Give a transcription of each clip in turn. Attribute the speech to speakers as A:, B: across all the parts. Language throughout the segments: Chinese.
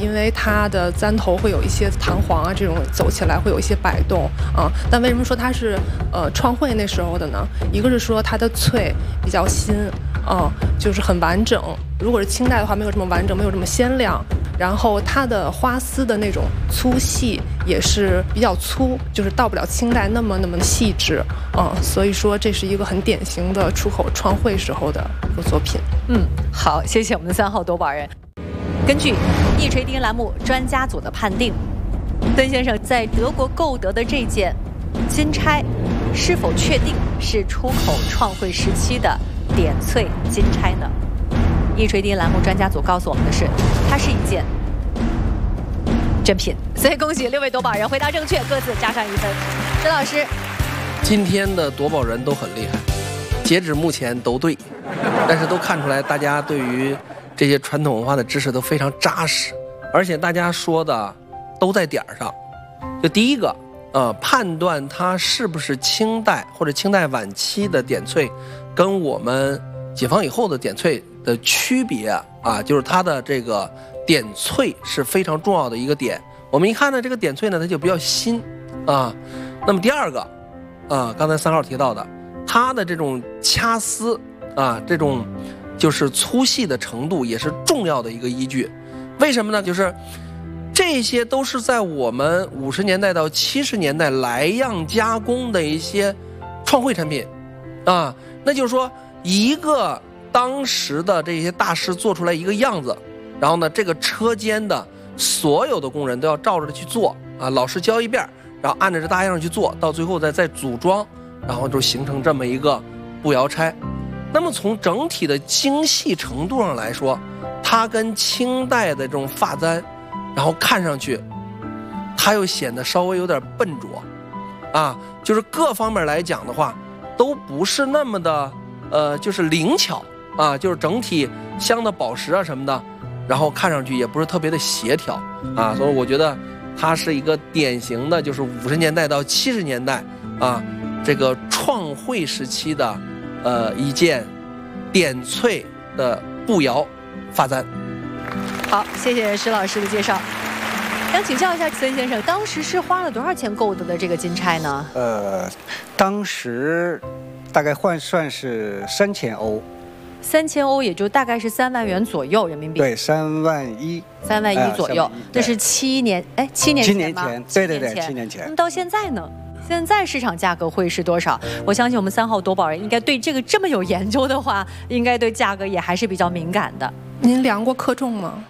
A: 因为它的簪头会有一些弹簧啊，这种走起来会有一些摆动啊。但为什么说它是创汇那时候的呢？一个是说它的翠比较新，就是很完整。如果是清代的话，没有这么完整，没有这么鲜亮。然后它的花丝的那种粗细也是比较粗，就是到不了清代那么细致，所以说这是一个很典型的出口创汇时候的一个作品。
B: 好，谢谢我们的3号夺宝人。根据易垂钉栏目专家组的判定，孙先生在德国购得的这件金钗，是否确定是出口创汇时期的点翠金钗呢？易垂钉栏目专家组告诉我们的是，它是一件真品。所以恭喜6位夺宝人回答正确，各自加上1分。石老师，
C: 今天的夺宝人都很厉害，截止目前都对，但是都看出来大家对于这些传统文化的知识都非常扎实，而且大家说的都在点儿上。就第一个，判断它是不是清代或者清代晚期的点翠，跟我们解放以后的点翠的区别啊，就是它的这个点翠是非常重要的一个点。我们一看呢，这个点翠呢，它就比较新啊。那么第二个，刚才3号提到的，它的这种掐丝啊，这种就是粗细的程度也是重要的一个依据。为什么呢？就是这些都是在我们50年代到70年代来样加工的一些创汇产品啊。那就是说，一个当时的这些大师做出来一个样子，然后呢，这个车间的所有的工人都要照着去做啊，老师教一遍，然后按照这大样去做，到最后再组装，然后就形成这么一个步摇钗。那么从整体的精细程度上来说，它跟清代的这种发簪，然后看上去它又显得稍微有点笨拙啊，就是各方面来讲的话都不是那么的就是灵巧啊，就是整体镶的宝石啊什么的，然后看上去也不是特别的协调啊，所以我觉得它是一个典型的就是50年代到70年代啊这个创汇时期的一件点翠的步摇发簪。
B: 好，谢谢石老师的介绍。想请教一下孙先生，当时是花了多少钱购得的这个金钗呢？
D: 当时大概换算是3000欧
B: ，3000欧也就大概是3万元左右人民币。
D: 对，3万1
B: 左右。那是7年前吗？
D: 对，7年前。
B: 那么到现在呢？现在市场价格会是多少？我相信我们3号夺宝人应该对这个这么有研究的话，应该对价格也还是比较敏感的。
A: 您量过克重吗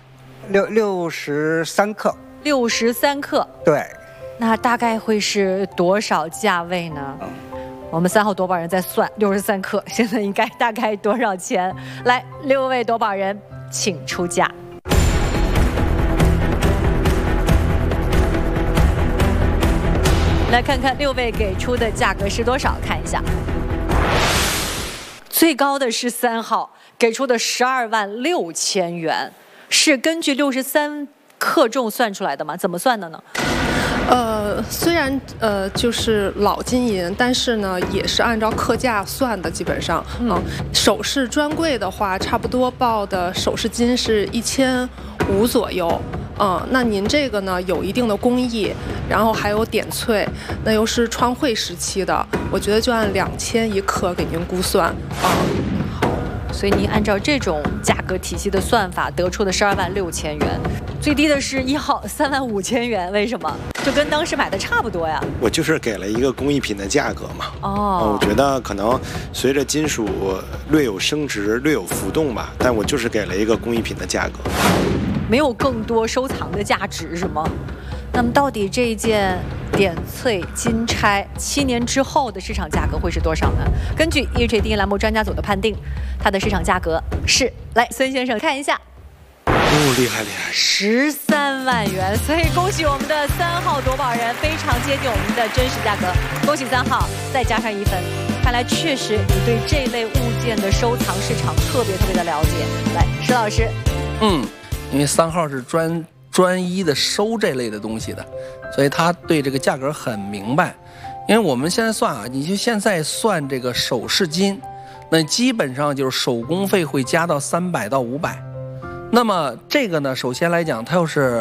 D: ？63克。
B: 63克。
D: 对。
B: 那大概会是多少价位呢？我们3号夺宝人在算63克，现在应该大概多少钱？来，6位夺宝人，请出价。来看看6位给出的价格是多少，看一下。最高的是3号，给出的12万6千元，是根据63克重算出来的吗？怎么算的呢？
A: 虽然就是老金银，但是呢也是按照克价算的，基本上首饰专柜的话，差不多报的首饰金是1500左右。那您这个呢有一定的工艺，然后还有点翠，那又是创汇时期的，我觉得就按2000一克给您估算好。
B: 所以您按照这种价格体系的算法得出的12万6千元，最低的是1号3万5千元，为什么？就跟当时买的差不多呀。
E: 我就是给了一个工艺品的价格嘛。我觉得可能随着金属略有升值、略有浮动吧，但我就是给了一个工艺品的价格，
B: 没有更多收藏的价值是吗？那么到底这一件点翠金钗7年之后的市场价格会是多少呢？根据易垂钉栏目专家组的判定，它的市场价格是，来孙先生看一下，
E: 厉害
B: 13万元。所以恭喜我们的3号夺宝人，非常接近我们的真实价格，恭喜3号，再加上1分。看来确实你对这类物件的收藏市场特别的了解。来，石老师。
C: 因为3号是专一的收这类的东西的，所以他对这个价格很明白。因为我们现在算啊，你就现在算这个首饰金，那基本上就是手工费会加到300到500。那么这个呢，首先来讲，它又是